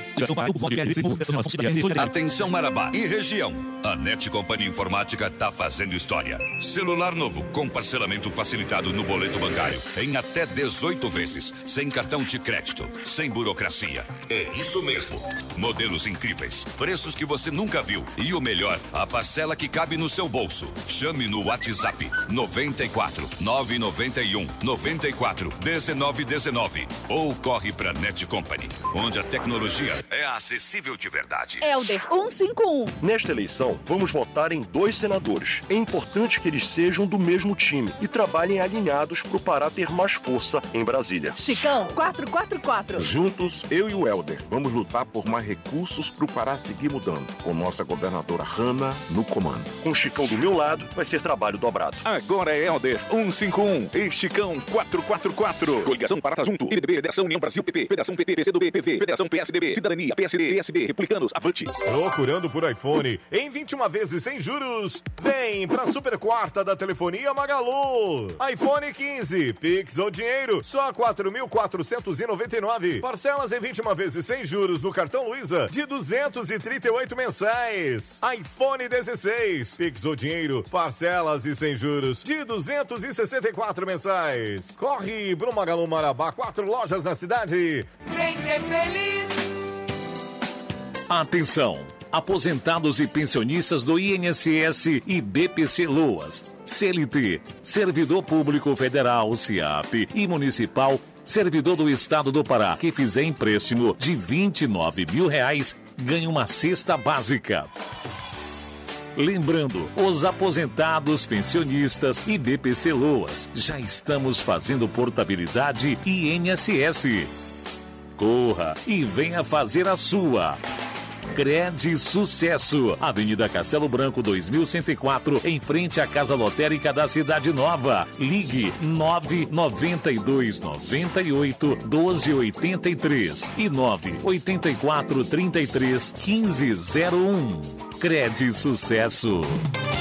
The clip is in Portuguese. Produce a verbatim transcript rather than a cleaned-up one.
Atenção Marabá e região. A Net Company Informática tá fazendo história. Celular novo com parcelamento facilitado no boleto bancário em até dezoito vezes, sem cartão de crédito, sem burocracia. É isso mesmo. Modelos incríveis, preços que você nunca viu e o melhor, a parcela que cabe no seu bolso. Chame no WhatsApp noventa e quatro, nove noventa e um, noventa e quatro, dezenove dezenove ou corre pra Net Company, onde a tecnologia é acessível de verdade. Helder cento e cinquenta e um. Nesta eleição, vamos votar em dois senadores. É importante que eles sejam do mesmo time e trabalhem alinhados para o Pará ter mais força em Brasília. Chicão quatrocentos e quarenta e quatro. Juntos, eu e o Helder, vamos lutar por mais recursos para o Pará seguir mudando, com nossa governadora Hanna no comando. Com o Chicão do meu lado, vai ser trabalho dobrado. Agora é Helder cento e cinquenta e um e Chicão quatrocentos e quarenta e quatro. Coligação Pará tá junto. M D B, Federação União Brasil, P P, Federação P T, P C do B, P V, Federação P S D B, Cidadania, P S D, P S B, Republicanos, Avante. Procurando por iPhone em vinte e uma vezes sem juros? Vem pra super quarta da telefonia Magalu. iPhone quinze, Pix ou dinheiro, só quatro mil quatrocentos e noventa e nove. Parcelas em vinte e uma vezes sem juros no cartão Luiza de duzentos e trinta e oito mensais. iPhone dezesseis, Pix ou dinheiro, parcelas e sem juros de duzentos e sessenta e quatro mensais. Corre pro Magalu Marabá, quatro lojas na cidade. Vem ser feliz. Atenção! Aposentados e pensionistas do I N S S e B P C Loas, C L T, Servidor Público Federal, C I A P e Municipal, Servidor do Estado do Pará, que fizer empréstimo de vinte e nove mil reais, ganha uma cesta básica. Lembrando, os aposentados, pensionistas e B P C Loas, já estamos fazendo portabilidade I N S S. Corra e venha fazer a sua. Cred Sucesso, Avenida Castelo Branco dois mil cento e quatro, em frente à Casa Lotérica da Cidade Nova. Ligue nove nove dois nove oito doze oitenta e três e nove oito quatro trinta e três quinze zero um. Cred Sucesso.